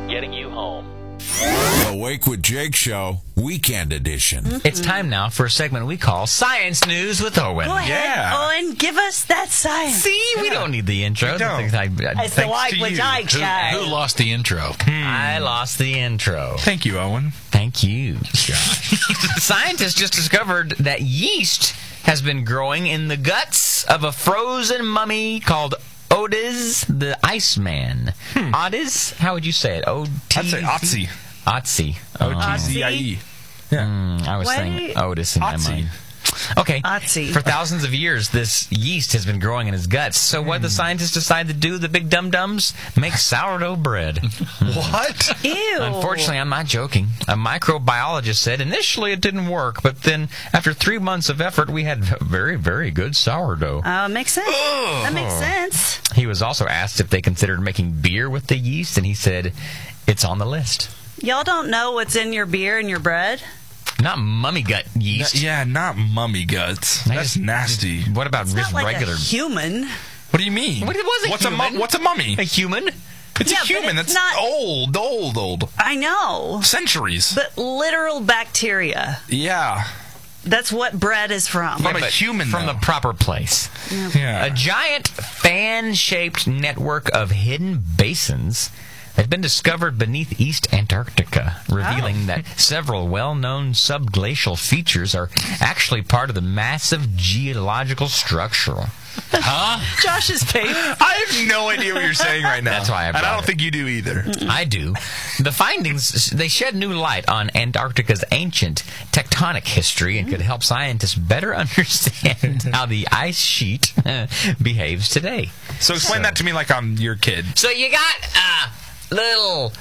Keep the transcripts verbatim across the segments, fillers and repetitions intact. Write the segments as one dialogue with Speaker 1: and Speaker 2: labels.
Speaker 1: getting you home.
Speaker 2: The Wake with Jake Show, Weekend Edition.
Speaker 3: Mm-hmm. It's time now for a segment we call Science News with Owen.
Speaker 4: Go ahead,
Speaker 5: Yeah.
Speaker 4: Owen, give us that science.
Speaker 3: See, we don't need the intro.
Speaker 5: don't.
Speaker 3: I, I,
Speaker 4: It's the
Speaker 3: thanks
Speaker 4: White
Speaker 3: to
Speaker 4: with
Speaker 3: you.
Speaker 4: Jake Show.
Speaker 6: Who lost the intro?
Speaker 3: I lost the intro.
Speaker 5: Thank you, Owen.
Speaker 3: Thank you. Scientists just discovered that yeast has been growing in the guts of a frozen mummy called Otis the Iceman. Hmm. Otis? How would you say it? O T
Speaker 5: I'd say Otzi.
Speaker 3: Otzi.
Speaker 5: O T Z I E. Yeah.
Speaker 3: Mm, I was
Speaker 4: Wait.
Speaker 3: saying Otis in
Speaker 5: Otzi.
Speaker 3: my mind. Okay.
Speaker 4: Otzi.
Speaker 3: For thousands of years, this yeast has been growing in his guts. So what the scientists decide to do, the big dum-dums? Make sourdough bread.
Speaker 5: What?
Speaker 4: Ew.
Speaker 3: Unfortunately, I'm not joking. A microbiologist said initially it didn't work, but then after three months of effort, we had very, very good sourdough.
Speaker 4: Oh, makes sense. That makes sense.
Speaker 3: He was also asked if they considered making beer with the yeast, and he said it's on the list.
Speaker 4: Y'all don't know what's in your beer and your bread?
Speaker 3: Not mummy gut yeast.
Speaker 5: Yeah, not mummy guts.
Speaker 3: I
Speaker 5: That's
Speaker 3: just-
Speaker 5: nasty.
Speaker 3: What about
Speaker 4: It's
Speaker 3: just
Speaker 4: not like
Speaker 3: regular?
Speaker 4: a human.
Speaker 5: What do you mean?
Speaker 3: What- it was a
Speaker 5: what's
Speaker 3: human.
Speaker 5: A mu- what's a mummy?
Speaker 3: A human?
Speaker 5: It's
Speaker 4: Yeah,
Speaker 5: a
Speaker 4: but
Speaker 5: human.
Speaker 4: it's
Speaker 5: That's
Speaker 4: not-
Speaker 5: old, old, old.
Speaker 4: I know.
Speaker 5: Centuries.
Speaker 4: But literal bacteria.
Speaker 5: yeah.
Speaker 4: That's what bread is from.
Speaker 5: From a
Speaker 3: but
Speaker 5: human,
Speaker 3: from
Speaker 5: though.
Speaker 3: the proper place.
Speaker 5: Yeah.
Speaker 3: A giant fan-shaped network of hidden basins has been discovered beneath East Antarctica, revealing that several well-known subglacial features are actually part of the massive geological structure.
Speaker 6: Huh?
Speaker 4: Josh's face.
Speaker 5: I have no idea what you're saying right now.
Speaker 3: That's why I
Speaker 5: And I
Speaker 3: brought
Speaker 5: don't
Speaker 3: it.
Speaker 5: think you do either.
Speaker 3: I do. The findings, they shed new light on Antarctica's ancient tectonic history and could help scientists better understand how the ice sheet uh, behaves today.
Speaker 5: So explain
Speaker 3: So-
Speaker 5: that to me like I'm your kid.
Speaker 3: So you got uh, little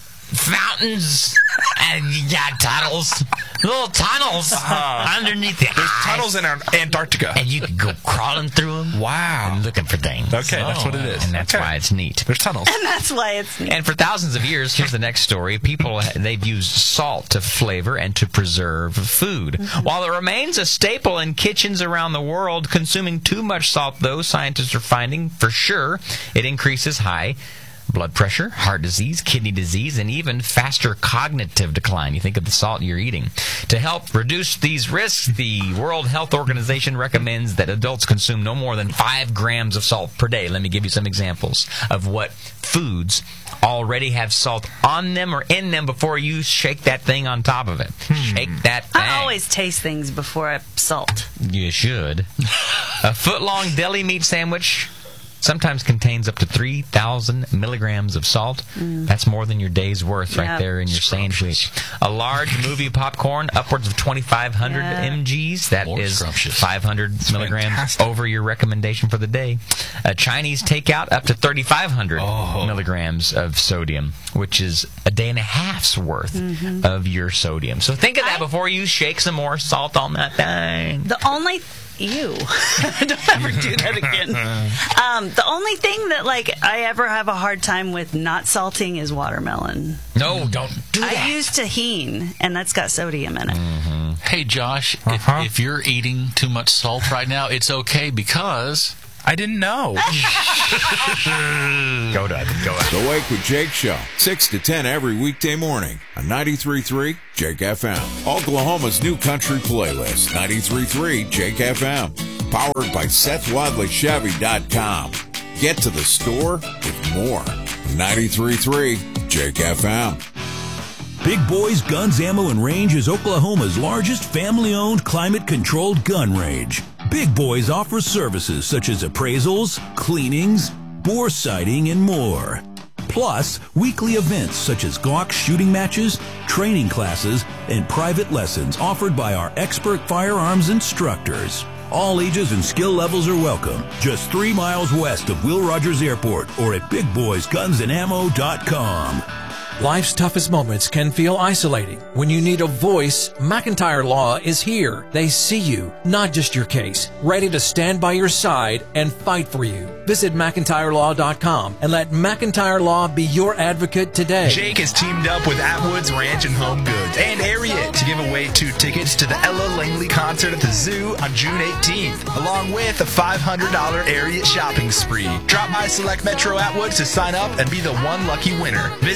Speaker 3: fountains and you got tunnels, little tunnels
Speaker 5: Uh-huh.
Speaker 3: underneath the
Speaker 5: There's
Speaker 3: ice,
Speaker 5: tunnels in Ar- Antarctica.
Speaker 3: and you can go crawling through them
Speaker 5: Wow.
Speaker 3: and looking for things.
Speaker 5: Okay, that's what it is.
Speaker 3: And that's
Speaker 5: Okay.
Speaker 3: why it's neat.
Speaker 5: There's tunnels.
Speaker 4: And that's why it's neat.
Speaker 3: And for thousands of years, here's the next story. People, they've used salt to flavor and to preserve food.
Speaker 4: Mm-hmm.
Speaker 3: While it remains a staple in kitchens around the world, consuming too much salt, though, scientists are finding for sure it increases high blood pressure, heart disease, kidney disease, and even faster cognitive decline. You think of the salt you're eating. To help reduce these risks, the World Health Organization recommends that adults consume no more than five grams of salt per day. Let me give you some examples of what foods already have salt on them or in them before you shake that thing on top of it. Shake that thing.
Speaker 4: I always taste things before I salt.
Speaker 3: You should. A foot-long deli meat sandwich sometimes contains up to three thousand milligrams of salt. That's more than your day's worth right
Speaker 4: Yeah.
Speaker 3: there in your sandwich. A large movie popcorn, upwards of twenty-five hundred
Speaker 4: Yeah.
Speaker 3: milligrams. That
Speaker 6: More
Speaker 3: is
Speaker 6: scrumptious.
Speaker 3: five hundred milligrams
Speaker 5: fantastic.
Speaker 3: over your recommendation for the day. A Chinese takeout, up to thirty-five hundred
Speaker 5: Oh.
Speaker 3: milligrams of sodium, which is a day and a half's worth of your sodium. So think of that
Speaker 4: I-
Speaker 3: before you shake some more salt on that thing.
Speaker 4: The only... Ew. Don't ever do that again. Um, the only thing that, like, I ever have a hard time with not salting is watermelon.
Speaker 3: No, don't do that.
Speaker 4: I use tahine, and that's got sodium in it.
Speaker 6: Hey, Josh,
Speaker 5: Uh-huh.
Speaker 6: if, if you're eating too much salt right now, it's okay because...
Speaker 5: I didn't know.
Speaker 3: Go to go ahead.
Speaker 2: The Wake with Jake Show, six to ten every weekday morning on ninety-three point three Jake F M. Oklahoma's new country playlist, ninety-three point three Jake F M. Powered by Seth Wadley Chevy dot com. Get to the store with more. ninety-three point three Jake F M.
Speaker 7: Big Boys Guns, Ammo, and Range is Oklahoma's largest family-owned, climate-controlled gun range. Big Boys offers services such as appraisals, cleanings, bore sighting, and more. Plus, weekly events such as Glock shooting matches, training classes, and private lessons offered by our expert firearms instructors. All ages and skill levels are welcome. Just three miles west of Will Rogers Airport or at big boys guns and ammo dot com.
Speaker 8: Life's toughest moments can feel isolating. When you need a voice, McIntyre Law is here. They see you, not just your case, ready to stand by your side and fight for you. Visit McIntyre Law dot com and let McIntyre Law be your advocate today.
Speaker 5: Jake has teamed up with Atwood's Ranch and Home Goods and Ariat to give away two tickets to the Ella Langley concert at the Zoo on June eighteenth, along with a five hundred dollars Ariat shopping spree. Drop by select Metro Atwoods to sign up and be the one lucky winner. Visit Atwoods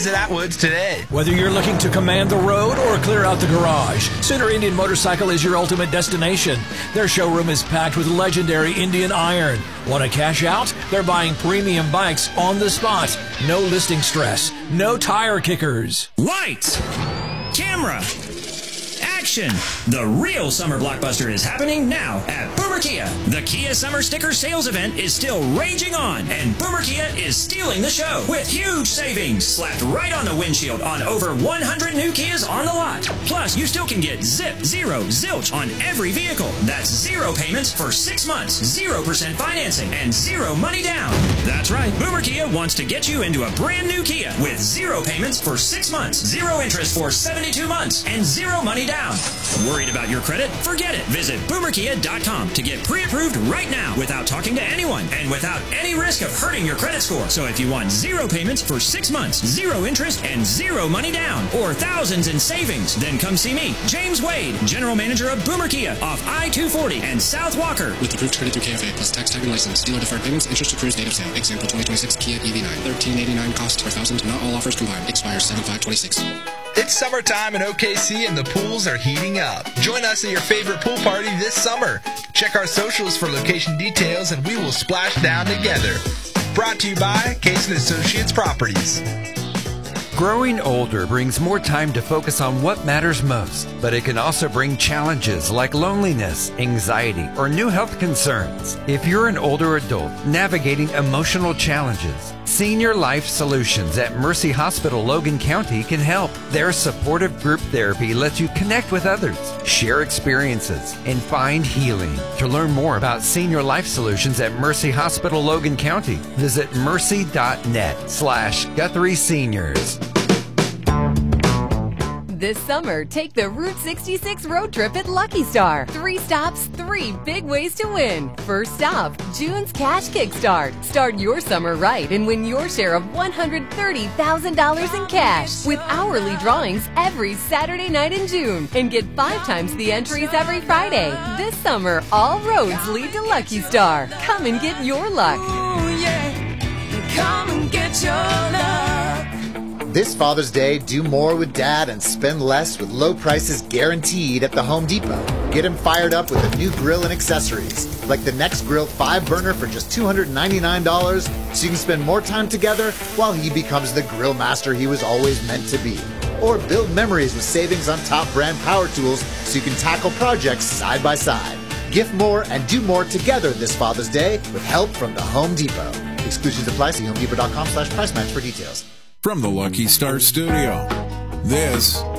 Speaker 5: Woods today.
Speaker 8: Whether you're looking to command the road or clear out the garage, Sooner Indian Motorcycle is your ultimate destination. Their showroom is packed with legendary Indian iron. Want to cash out? They're buying premium bikes on the spot. No listing stress. No tire kickers.
Speaker 1: Lights! Camera! Action! The real summer blockbuster is happening now at Boomer Kia. The Kia Summer Sticker Sales Event is still raging on, and Boomer Kia is stealing the show with huge savings slapped right on the windshield on over one hundred new Kias on the lot. Plus, you still can get zip, zero, zilch on every vehicle. That's zero payments for six months, zero percent financing, and zero money down. That's right, Boomer Kia wants to get you into a brand new Kia with zero payments for six months, zero interest for seventy-two months, and zero money down. Worried about your credit? Forget it. Visit boomer kia dot com to get pre-approved right now without talking to anyone and without any risk of hurting your credit score. So if you want zero payments for six months, zero interest, and zero money down, or thousands in savings, then come see me, James Wade, General Manager of Boomer Kia off I two forty and South Walker.
Speaker 9: With approved credit through K F A plus tax, tag, and license. Dealer deferred payments, interest accrues date of sale. Example twenty twenty-six Kia E V nine. thirteen eighty-nine cost per thousand. Not all offers combined. Expires seven five twenty-six.
Speaker 5: It's summertime in O K C and the pools are heating up. Join us at your favorite pool party this summer. Check our socials for location details and we will splash down together. Brought to you by Case and Associates Properties.
Speaker 10: Growing older brings more time to focus on what matters most, but it can also bring challenges like loneliness, anxiety, or new health concerns. If you're an older adult navigating emotional challenges, Senior Life Solutions at Mercy Hospital Logan County can help. Their supportive group therapy lets you connect with others, share experiences, and find healing. To learn more about Senior Life Solutions at Mercy Hospital Logan County, visit mercy.net slash Guthrie Seniors.
Speaker 11: This summer, take the Route sixty-six road trip at Lucky Star. Three stops, three big ways to win. First stop, June's Cash Kickstart. Start your summer right and win your share of one hundred thirty thousand dollars in cash with hourly drawings every Saturday night in June. And get five times the entries every Friday. This summer, all roads lead to Lucky Star. Come and get your luck.
Speaker 12: Ooh, yeah. Come and get your luck.
Speaker 13: This Father's Day, do more with Dad and spend less with low prices guaranteed at the Home Depot. Get him fired up with a new grill and accessories, like the Next Grill five burner for just two hundred ninety-nine dollars, so you can spend more time together while he becomes the grill master he was always meant to be. Or build memories with savings on top brand power tools so you can tackle projects side by side. Gift more and do more together this Father's Day with help from the Home Depot. Exclusions apply. See homedepot.com slash price match for details.
Speaker 2: From the Lucky Star Studio, this